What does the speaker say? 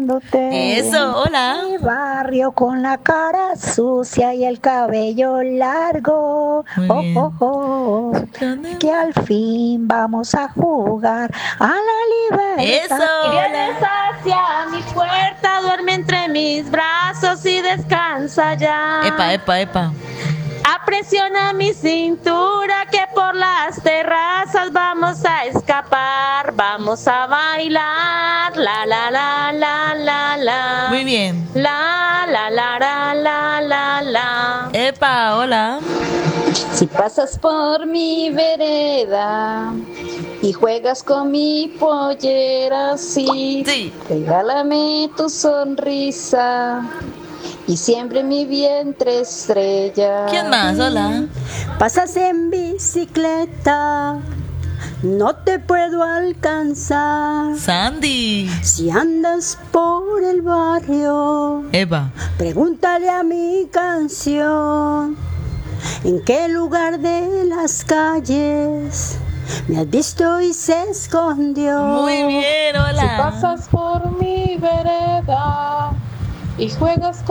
escuchándote. Eso, hola. Mi barrio con la cara sucia y el cabello largo. Muy Oh, bien. oh, oh. Que al fin vamos a jugar a la libertad. Eso, Y hola. vienes hacia mi puerta, duerme entre mis brazos y descansa ya. Epa. Apresiona mi cintura que por las terrazas vamos a escapar, vamos a bailar, la la la la la la. Muy bien. La la la la la la la. Epa, hola. Si pasas por mi vereda y juegas con mi pollera, sí, regálame tu sonrisa y siempre mi vientre estrella. ¿Quién más? Hola. Pasas en bicicleta, no te puedo alcanzar. Sandy. Si andas por el barrio, Epa. pregúntale a mi canción. ¿En qué lugar de las calles me has visto y se escondió? Muy bien, hola. Si pasas por mi vereda y juegas con